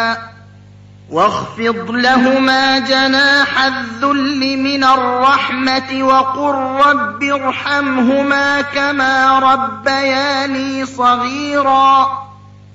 واخفض لهما جناح الذل من الرحمة وقل رب ارحمهما كما ربياني صغيرا